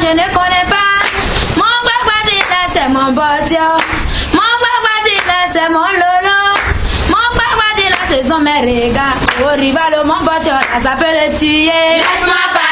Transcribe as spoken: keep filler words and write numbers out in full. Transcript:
je ne connais pas. Mon crocodile, c'est mon bâtiment. Mon crocodile, c'est mon lolo. Mon crocodile, ce sont mes regards. Au rival, mon bâtiment, ça peut le tuer. Laisse-moi pas.